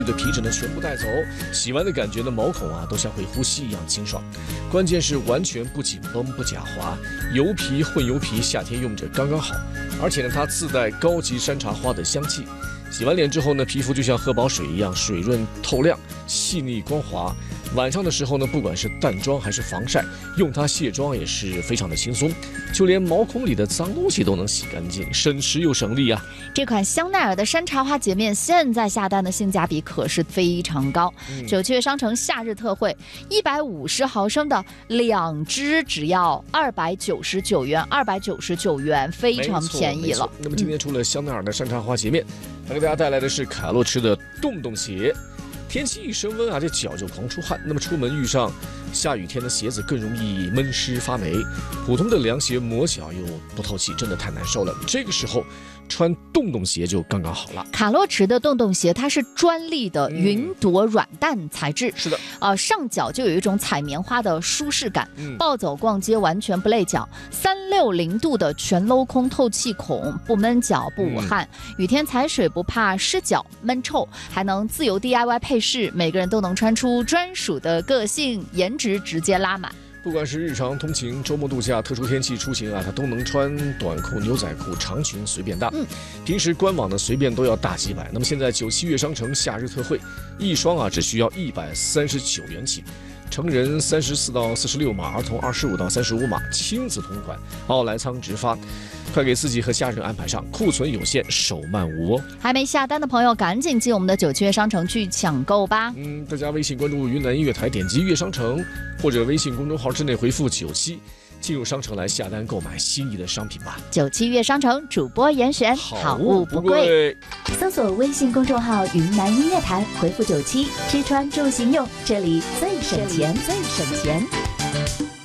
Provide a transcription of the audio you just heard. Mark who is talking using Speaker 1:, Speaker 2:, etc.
Speaker 1: 的皮脂呢全部带走，洗完的感觉呢毛孔啊都像会呼吸一样清爽。关键是完全不紧绷不假滑，油皮混油皮夏天用着刚刚好，而且呢它自带高级山茶花的香气。洗完脸之后呢，皮肤就像喝饱水一样水润透亮、细腻光滑。晚上的时候呢，不管是淡妆还是防晒，用它卸妆也是非常的轻松，就连毛孔里的脏东西都能洗干净，省时又省力啊！
Speaker 2: 这款香奈儿的山茶花洁面现在下单的性价比可是非常高。9、7月商城夏日特惠，150毫升的2支只要299元，299元非常便宜了。
Speaker 1: 那么今天除了香奈儿的山茶花洁面，还给大家带来的是卡洛驰的洞洞鞋。天气一升温啊，这脚就狂出汗。那么出门遇上下雨天的鞋子更容易闷湿发霉，普通的凉鞋磨脚又不透气，真的太难受了。这个时候穿洞洞鞋就刚刚好了。
Speaker 2: 卡洛驰的洞洞鞋它是专利的云朵软蛋材质，
Speaker 1: 是的，
Speaker 2: 上脚就有一种踩棉花的舒适感，暴走逛街完全不累脚，360度的全镂空透气孔，不闷脚不捂汗，雨天踩水不怕湿脚闷臭，还能自由 DIY 配饰，每个人都能穿出专属的个性，颜值直接拉满。
Speaker 1: 不管是日常通勤、周末度假、特殊天气出行啊，它都能穿短裤、牛仔裤、长裙随便搭。平时官网的随便都要大几百，那么现在9、7月商城夏日特惠，一双啊只需要139元起。成人34到46码，儿童25到35码，亲子同款，奥莱仓直发。快给自己和家人安排上，库存有限，手慢无哦。
Speaker 2: 还没下单的朋友，赶紧进我们的9、7月商城去抢购吧。
Speaker 1: 大家微信关注云南音乐台，点击乐商城，或者微信公众号之内回复97，进入商城来下单购买心仪的商品吧。
Speaker 2: 9、7月商城主播严选，好物不贵。搜索微信公众号云南音乐台，回复97，吃穿住行用，这里最省钱，最省钱。